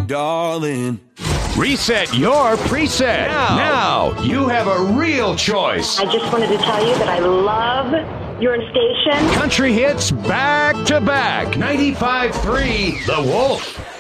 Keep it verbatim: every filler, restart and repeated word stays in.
darling. Reset your preset. Now, now you have a real choice. I just wanted to tell you that I love your station. Country hits back to back. ninety-five point three The Wolf.